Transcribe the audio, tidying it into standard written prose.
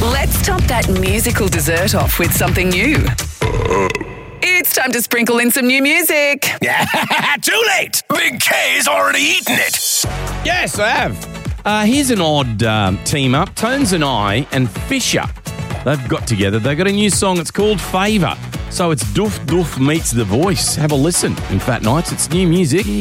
Let's top that musical dessert off with something new. It's time to sprinkle in some new music. Too late! Big K's already eaten it. Yes, I have. Here's an odd team up. Tones and I and Fisher. They've got together. They've got a new song. It's called Favour. So it's Doof Doof meets The Voice. Have a listen. In Fat Nights, it's new music.